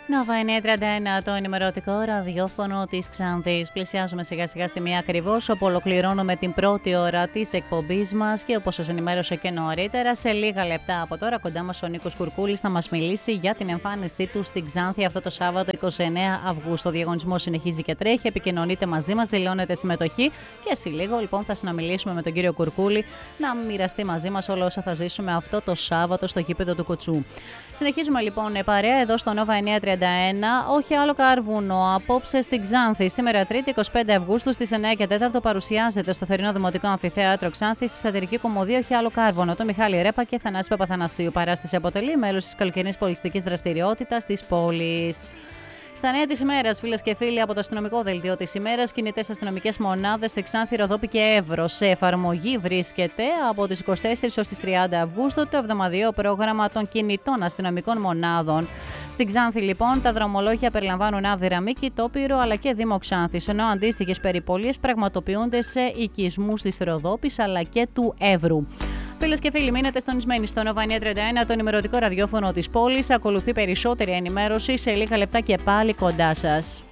Νόβα 931, το ενημερωτικό ραδιόφωνο της Ξάνθης. Πλησιάζουμε σιγά σιγά στη μία ακριβώς, όπου ολοκληρώνουμε την πρώτη ώρα της εκπομπής μας και όπως σας ενημέρωσα και νωρίτερα, σε λίγα λεπτά από τώρα κοντά μας ο Νίκος Κουρκούλης θα μας μιλήσει για την εμφάνισή του στην Ξάνθη αυτό το Σάββατο 29 Αυγούστου. Ο διαγωνισμός συνεχίζει και τρέχει, επικοινωνείτε μαζί μας, δηλώνετε συμμετοχή και σε λίγο λοιπόν θα συνομιλήσουμε με τον κύριο Κουρκούλη να μοιραστεί μαζί μας όλα όσα θα ζήσουμε αυτό το Σάββατο στο γήπεδο του Κουτσού. Συνεχίζουμε λοιπόν παρέα εδώ στο Νόβα 931. Όχι άλλο κάρβουνο. Απόψε στην Ξάνθη. Σήμερα Τρίτη 25 Αυγούστου στις 9 και 4 παρουσιάζεται στο Θερινό Δημοτικό Αμφιθέατρο Ξάνθης σατυρική κομμωδία Όχι άλλο κάρβουνο. Το Μιχάλη Ρέπα και Θανάση Παπαθανασίου. Παράσταση αποτελεί μέλος της καλοκαιρινής πολιτιστικής δραστηριότητας της πόλης. Στα νέα της ημέρας, φίλες και φίλοι, από το αστυνομικό δελτίο της ημέρας, κινητές αστυνομικές μονάδες σε Ξάνθη, Ροδόπη και Εύρο. Σε εφαρμογή βρίσκεται από τις 24 έως τις 30 Αυγούστου το εβδομαδιαίο πρόγραμμα των κινητών αστυνομικών μονάδων. Στην Ξάνθη, λοιπόν, τα δρομολόγια περιλαμβάνουν Άβδυρα, Μίκη, Τόπυρο αλλά και Δήμο Ξάνθης, ενώ αντίστοιχες περιπολίες πραγματοποιούνται σε οικισμούς της Ροδόπης αλλά και του Εύρου. Φίλες και φίλοι, μείνετε στονισμένοι στο Νόβα 931, το ενημερωτικό ραδιόφωνο της πόλης. Ακολουθεί περισσότερη ενημέρωση σε λίγα λεπτά και πάλι κοντά σας.